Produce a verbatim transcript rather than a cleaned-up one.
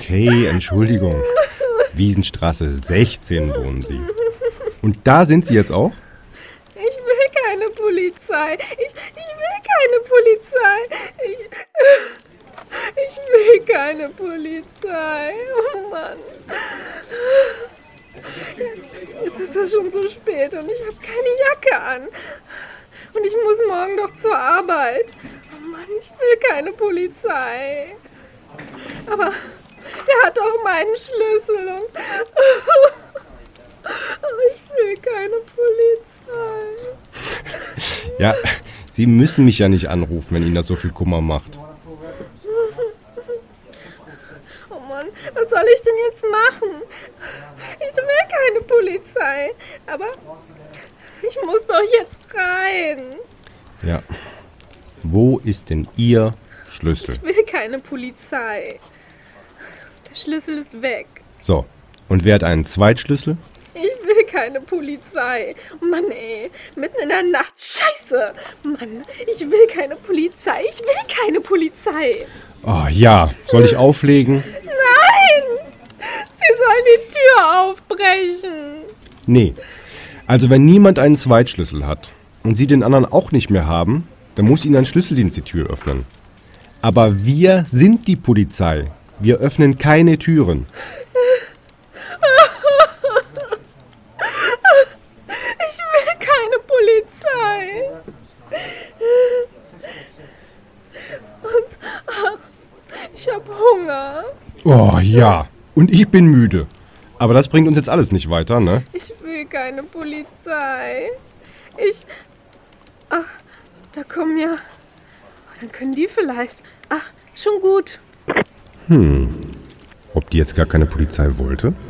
Okay, Entschuldigung. Wiesenstraße sechzehn wohnen Sie. Und da sind Sie jetzt auch? Ich will keine Polizei. Ich, ich will keine Polizei. Ich, ich will keine Polizei. Oh Mann. Jetzt ist es schon so spät und ich habe keine Jacke an. Und ich muss morgen doch zur Arbeit. Oh Mann, ich will keine Polizei. Aber der hat doch meinen Schlüssel und... Aber ich will keine Polizei. Ja, Sie müssen mich ja nicht anrufen, wenn Ihnen das so viel Kummer macht. Oh Mann, was soll ich denn jetzt machen? Ich will keine Polizei, aber ich muss doch jetzt rein. Ja. Wo ist denn Ihr Schlüssel? Ich will keine Polizei. Der Schlüssel ist weg. So, und wer hat einen Zweitschlüssel? Ich will keine Polizei. Mann, ey, mitten in der Nacht. Scheiße. Mann, ich will keine Polizei. Ich will keine Polizei. Oh ja, soll ich auflegen? Nein! Sie sollen die Tür aufbrechen. Nee. Also wenn niemand einen Zweitschlüssel hat und Sie den anderen auch nicht mehr haben, dann muss Ihnen ein Schlüsseldienst die Tür öffnen. Aber wir sind die Polizei. Wir öffnen keine Türen. Ich will keine Polizei. Und ach, ich habe Hunger. Oh ja, und ich bin müde. Aber das bringt uns jetzt alles nicht weiter, ne? Ich will keine Polizei. Ich... Ach, da kommen ja... Dann können die vielleicht... Ach, schon gut. Hm, ob die jetzt gar keine Polizei wollte?